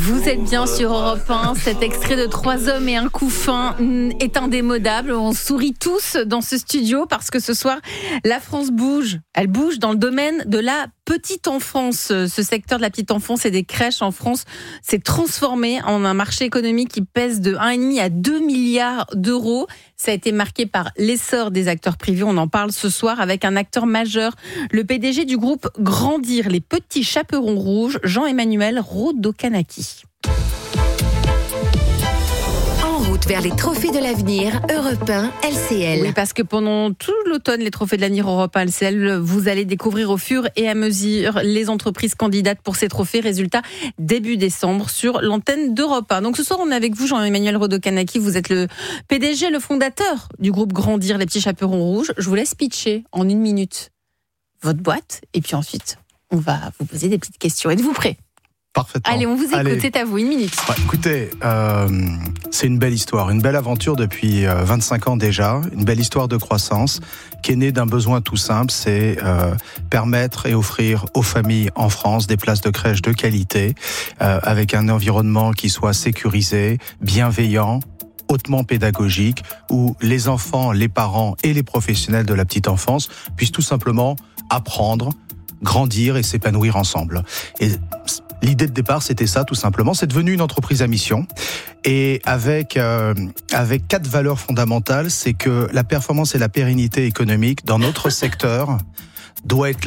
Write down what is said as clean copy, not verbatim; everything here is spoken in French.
Vous êtes bien sur Europe 1, cet extrait de 3 hommes et un couffin est indémodable. On sourit tous dans ce studio parce que ce soir, la France bouge. Elle bouge dans le domaine de la petite enfance. Ce secteur de la petite enfance et des crèches en France s'est transformé en un marché économique qui pèse de 1,5 à 2 milliards d'euros. Ça a été marqué par l'essor des acteurs privés. On en parle ce soir avec un acteur majeur, le PDG du groupe Grandir, les petits chaperons rouges, Jean-Emmanuel Rodokanaki. En route vers les trophées de l'avenir, Europe 1 LCL. Oui, parce que pendant tout l'automne, les trophées de l'avenir Europe 1 LCL, vous allez découvrir au fur et à mesure les entreprises candidates pour ces trophées. Résultat, début décembre sur l'antenne d'Europe 1. Donc ce soir, on est avec vous, Jean-Emmanuel Rodokanaki. Vous êtes le PDG, le fondateur du groupe Grandir, les petits chaperons rouges. Je vous laisse pitcher en 1 minute votre boîte et puis ensuite, on va vous poser des petites questions. Êtes-vous prêts ? Parfaitement. Allez, on vous écoute, c'est à vous, 1 minute. Ouais, écoutez, c'est une belle histoire, une belle aventure depuis 25 ans déjà, une belle histoire de croissance qui est née d'un besoin tout simple, c'est permettre et offrir aux familles en France des places de crèche de qualité, avec un environnement qui soit sécurisé, bienveillant, hautement pédagogique, où les enfants, les parents et les professionnels de la petite enfance puissent tout simplement apprendre, grandir et s'épanouir ensemble. Et l'idée de départ, c'était ça, tout simplement. C'est devenu une entreprise à mission. Et avec 4 valeurs fondamentales, c'est que la performance et la pérennité économique dans notre secteur doit être